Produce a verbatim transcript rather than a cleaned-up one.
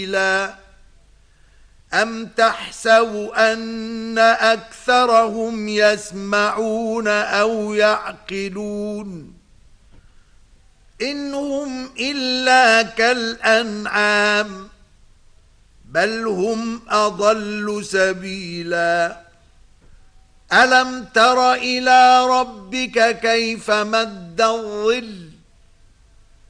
أَمْ تَحْسَبُ أَنَّ أَكْثَرَهُمْ يَسْمَعُونَ أَوْ يَعْقِلُونَ إِنْ هُمْ إِلَّا كَالْأَنْعَامِ بَلْ هُمْ أَضَلُّ سَبِيلًا أَلَمْ تَرَ إِلَى رَبِّكَ كَيْفَ مَدَّ الظِّلَّ